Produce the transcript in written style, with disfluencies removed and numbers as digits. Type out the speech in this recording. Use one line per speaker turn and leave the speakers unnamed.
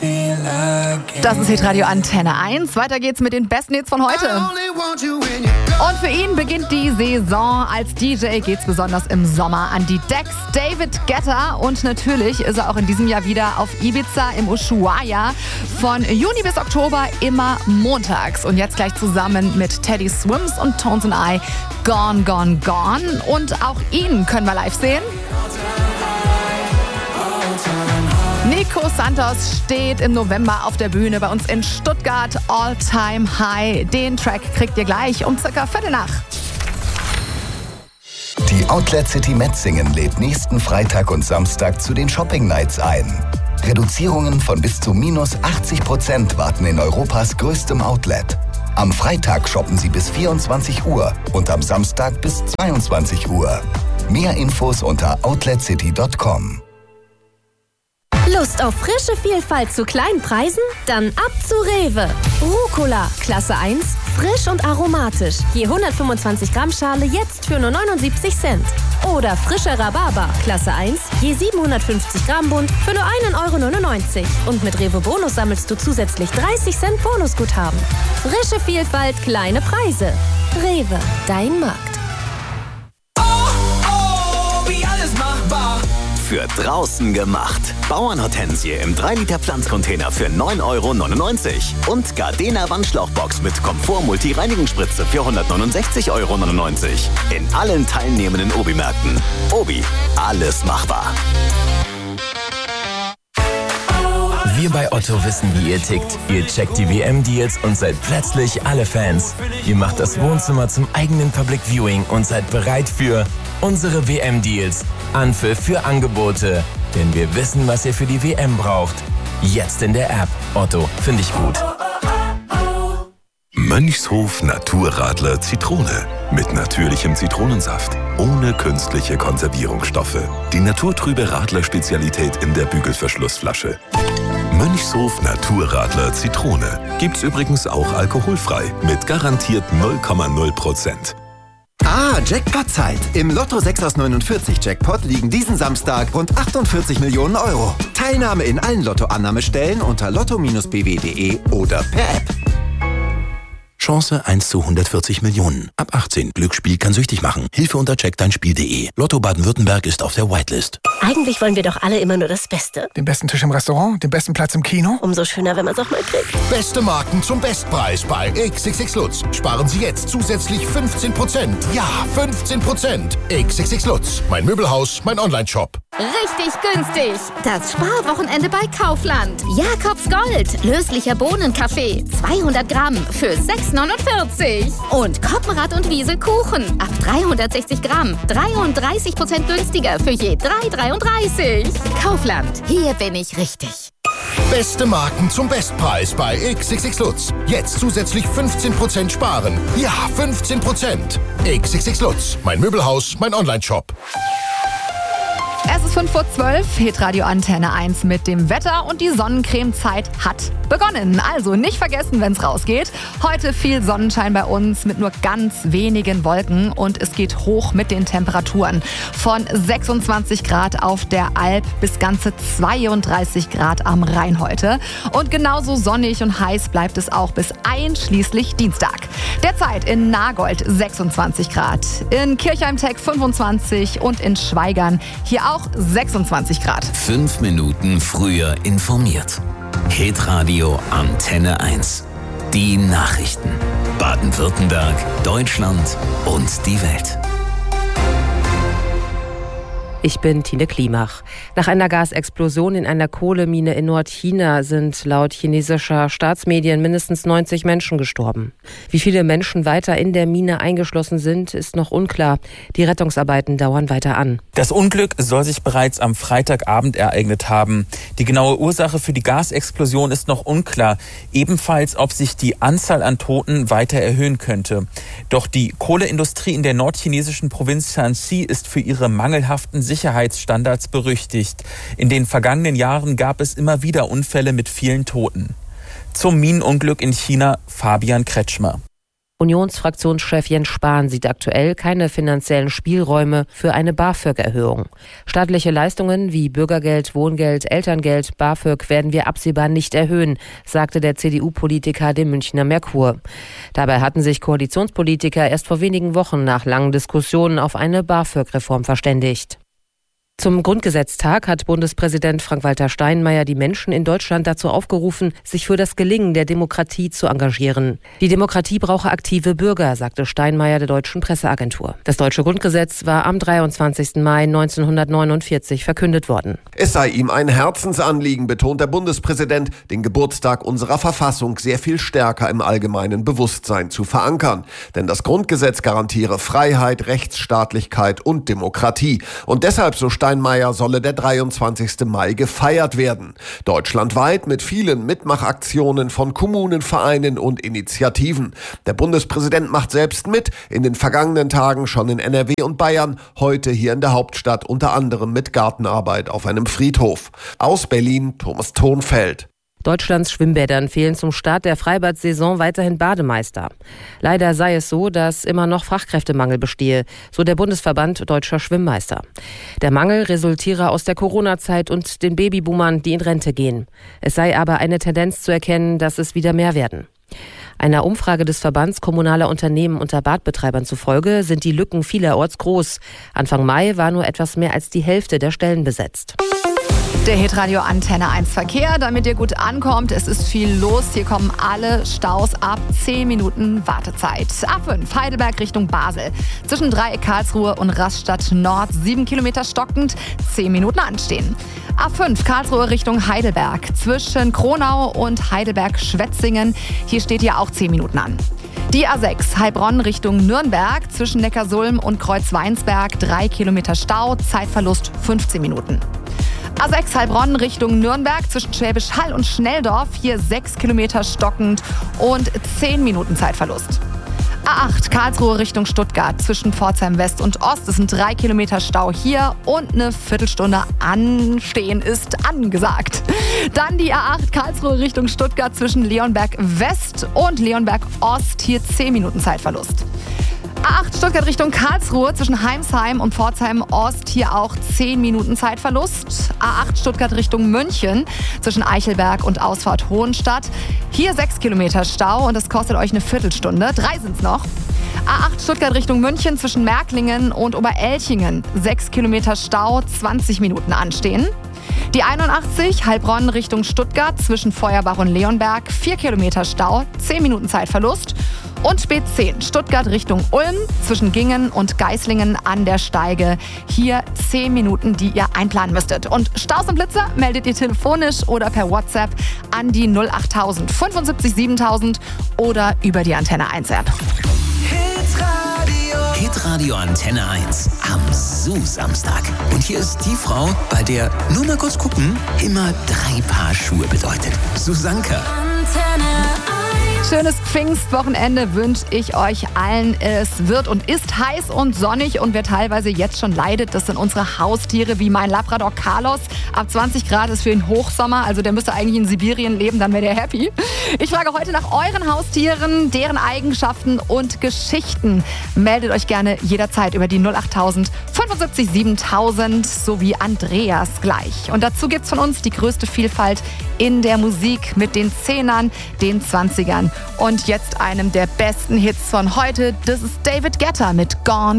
Das ist Hitradio Antenne 1. Weiter geht's mit den besten Hits von heute. Und für ihn beginnt die Saison. Als DJ geht's besonders im Sommer an die Decks. David Guetta. Und natürlich ist er auch in diesem Jahr wieder auf Ibiza im Ushuaia. Von Juni bis Oktober immer montags. Und jetzt gleich zusammen mit Teddy Swims und Tones and I. Gone, Gone, Gone. Und auch ihn können wir live sehen. Nico Santos steht im November auf der Bühne bei uns in Stuttgart. All Time High. Den Track kriegt ihr gleich um circa 7:15.
Die Outlet City Metzingen lädt nächsten Freitag und Samstag zu den Shopping Nights ein. Reduzierungen von bis zu minus 80% warten in Europas größtem Outlet. Am Freitag shoppen Sie bis 24 Uhr und am Samstag bis 22 Uhr. Mehr Infos unter outletcity.com.
Lust auf frische Vielfalt zu kleinen Preisen? Dann ab zu Rewe. Rucola, Klasse 1, frisch und aromatisch. Je 125 Gramm Schale jetzt für nur 79 Cent. Oder frischer Rhabarber, Klasse 1, je 750 Gramm Bund für nur 1,99 €. Und mit Rewe Bonus sammelst du zusätzlich 30 Cent Bonusguthaben. Frische Vielfalt, kleine Preise. Rewe, dein Markt.
Wie alles machbar. Für draußen gemacht. Bauernhortensie im 3-Liter Pflanzcontainer für 9,99 € und Gardena Wandschlauchbox mit Komfort-Multi-Reinigungsspritze für 169,99 € in allen teilnehmenden Obi-Märkten. Obi, alles machbar.
Wir bei Otto wissen, wie ihr tickt. Ihr checkt die WM-Deals und seid plötzlich alle Fans. Ihr macht das Wohnzimmer zum eigenen Public Viewing und seid bereit für unsere WM-Deals. Anpfiff für Angebote. Denn wir wissen, was ihr für die WM braucht. Jetzt in der App. Otto, finde ich gut.
Mönchshof Naturradler Zitrone. Mit natürlichem Zitronensaft. Ohne künstliche Konservierungsstoffe. Die naturtrübe Radler-Spezialität in der Bügelverschlussflasche. Mönchshof Naturradler Zitrone. Gibt's übrigens auch alkoholfrei. Mit garantiert 0,0%.
Jackpot-Zeit. Im Lotto 6 aus 49 Jackpot liegen diesen Samstag rund 48 Millionen €. Teilnahme in allen Lottoannahmestellen unter lotto-bw.de oder per App.
Chance 1 zu 140 Millionen. Ab 18. Glücksspiel kann süchtig machen. Hilfe unter checkdeinspiel.de. Lotto Baden-Württemberg ist auf der Whitelist.
Eigentlich wollen wir doch alle immer nur das Beste.
Den besten Tisch im Restaurant, den besten Platz im Kino.
Umso schöner, wenn man es auch mal kriegt.
Beste Marken zum Bestpreis bei XXX Lutz. Sparen Sie jetzt zusätzlich 15%. Ja, 15%. XXX Lutz. Mein Möbelhaus, mein Onlineshop.
Richtig günstig. Das Sparwochenende bei Kaufland. Jakobs Gold. Löslicher Bohnenkaffee. 200 Gramm für 6,49 €. Und Koppenrad und Wiesel Kuchen. Ab 360 Gramm. 33% günstiger für je 3,33 €. Kaufland. Hier bin ich richtig.
Beste Marken zum Bestpreis bei XXX Lutz. Jetzt zusätzlich 15% sparen. Ja, 15%. XXX Lutz. Mein Möbelhaus, mein Onlineshop.
Es ist 5:12 Uhr, Hitradio Antenne 1 mit dem Wetter und die Sonnencremezeit hat begonnen. Also nicht vergessen, wenn es rausgeht. Heute viel Sonnenschein bei uns mit nur ganz wenigen Wolken und es geht hoch mit den Temperaturen. Von 26 Grad auf der Alp bis ganze 32 Grad am Rhein heute. Und genauso sonnig und heiß bleibt es auch bis einschließlich Dienstag. Derzeit in Nagold 26 Grad, in Kirchheim-Teck 25 und in Schweigern hier auch 26 Grad.
5 Minuten früher informiert. Hitradio Antenne 1. Die Nachrichten. Baden-Württemberg, Deutschland und die Welt.
Ich bin Tine Klimach. Nach einer Gasexplosion in einer Kohlemine in Nordchina sind laut chinesischer Staatsmedien mindestens 90 Menschen gestorben. Wie viele Menschen weiter in der Mine eingeschlossen sind, ist noch unklar. Die Rettungsarbeiten dauern weiter an.
Das Unglück soll sich bereits am Freitagabend ereignet haben. Die genaue Ursache für die Gasexplosion ist noch unklar. Ebenfalls, ob sich die Anzahl an Toten weiter erhöhen könnte. Doch die Kohleindustrie in der nordchinesischen Provinz Shanxi ist für ihre mangelhaften Sicherheitsstandards berüchtigt. In den vergangenen Jahren gab es immer wieder Unfälle mit vielen Toten. Zum Minenunglück in China, Fabian Kretschmer.
Unionsfraktionschef Jens Spahn sieht aktuell keine finanziellen Spielräume für eine BAföG-Erhöhung. Staatliche Leistungen wie Bürgergeld, Wohngeld, Elterngeld, BAföG werden wir absehbar nicht erhöhen, sagte der CDU-Politiker dem Münchner Merkur. Dabei hatten sich Koalitionspolitiker erst vor wenigen Wochen nach langen Diskussionen auf eine BAföG-Reform verständigt. Zum Grundgesetztag hat Bundespräsident Frank-Walter Steinmeier die Menschen in Deutschland dazu aufgerufen, sich für das Gelingen der Demokratie zu engagieren. Die Demokratie brauche aktive Bürger, sagte Steinmeier der Deutschen Presseagentur. Das deutsche Grundgesetz war am 23. Mai 1949 verkündet worden.
Es sei ihm ein Herzensanliegen, betont der Bundespräsident, den Geburtstag unserer Verfassung sehr viel stärker im allgemeinen Bewusstsein zu verankern. Denn das Grundgesetz garantiere Freiheit, Rechtsstaatlichkeit und Demokratie. Und deshalb, so Steinmeier, solle der 23. Mai gefeiert werden. Deutschlandweit mit vielen Mitmachaktionen von Kommunen, Vereinen und Initiativen. Der Bundespräsident macht selbst mit, in den vergangenen Tagen schon in NRW und Bayern, heute hier in der Hauptstadt unter anderem mit Gartenarbeit auf einem Friedhof. Aus Berlin, Thomas Thonfeld.
Deutschlands Schwimmbädern fehlen zum Start der Freibad-Saison weiterhin Bademeister. Leider sei es so, dass immer noch Fachkräftemangel bestehe, so der Bundesverband Deutscher Schwimmmeister. Der Mangel resultiere aus der Corona-Zeit und den Babyboomern, die in Rente gehen. Es sei aber eine Tendenz zu erkennen, dass es wieder mehr werden. Einer Umfrage des Verbands kommunaler Unternehmen unter Badbetreibern zufolge sind die Lücken vielerorts groß. Anfang Mai war nur etwas mehr als die Hälfte der Stellen besetzt.
Der Hitradio Antenne 1 Verkehr, damit ihr gut ankommt. Es ist viel los. Hier kommen alle Staus ab 10 Minuten Wartezeit. A5 Heidelberg Richtung Basel. Zwischen Dreieck Karlsruhe und Rastatt Nord 7 Kilometer stockend, 10 Minuten anstehen. A5 Karlsruhe Richtung Heidelberg. Zwischen Kronau und Heidelberg-Schwetzingen. Hier steht ja auch 10 Minuten an. Die A6 Heilbronn Richtung Nürnberg. Zwischen Neckarsulm und Kreuzweinsberg 3 Kilometer Stau. Zeitverlust 15 Minuten. A6 Heilbronn Richtung Nürnberg zwischen Schwäbisch Hall und Schnelldorf. Hier 6 Kilometer stockend und 10 Minuten Zeitverlust. A8 Karlsruhe Richtung Stuttgart zwischen Pforzheim West und Ost. Es sind 3 Kilometer Stau hier und eine Viertelstunde Anstehen ist angesagt. Dann die A8 Karlsruhe Richtung Stuttgart zwischen Leonberg West und Leonberg Ost. Hier 10 Minuten Zeitverlust. A8 Stuttgart Richtung Karlsruhe zwischen Heimsheim und Pforzheim Ost, hier auch 10 Minuten Zeitverlust. A8 Stuttgart Richtung München zwischen Eichelberg und Ausfahrt Hohenstadt. Hier 6 Kilometer Stau und das kostet euch eine Viertelstunde. 3 sind's noch. A8 Stuttgart Richtung München zwischen Märklingen und Oberelchingen. 6 Kilometer Stau, 20 Minuten anstehen. Die 81 Heilbronn Richtung Stuttgart zwischen Feuerbach und Leonberg. 4 Kilometer Stau, 10 Minuten Zeitverlust. Und Spät 10 Stuttgart Richtung Ulm zwischen Gingen und Geislingen an der Steige. Hier 10 Minuten, die ihr einplanen müsstet. Und Staus und Blitzer meldet ihr telefonisch oder per WhatsApp an die 08000 75 7000 oder über die Antenne 1 App.
Hitradio Antenne 1 am Samstag. Und hier ist die Frau, bei der nur mal kurz gucken immer 3 Paar Schuhe bedeutet. Susanka.
Antenne 1. Schönes Pfingstwochenende wünsche ich euch allen. Es wird und ist heiß und sonnig und wer teilweise jetzt schon leidet, das sind unsere Haustiere wie mein Labrador Carlos. Ab 20 Grad ist für ihn Hochsommer, also der müsste eigentlich in Sibirien leben, dann wäre der happy. Ich frage heute nach euren Haustieren, deren Eigenschaften und Geschichten. Meldet euch gerne jederzeit über die 08000 75 7000 sowie Andreas gleich. Und dazu gibt's von uns die größte Vielfalt in der Musik mit den 10ern, den 20ern und jetzt einem der besten Hits von heute. Das ist David Guetta mit Gone